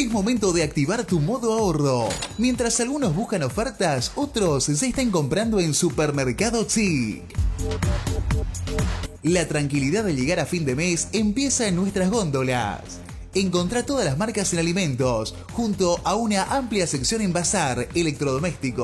Es momento de activar tu modo ahorro. Mientras algunos buscan ofertas, otros se están comprando en Supermercado Chic. La tranquilidad de llegar a fin de mes empieza en nuestras góndolas. Encontrá todas las marcas en alimentos, junto a una amplia sección en bazar, electrodomésticos,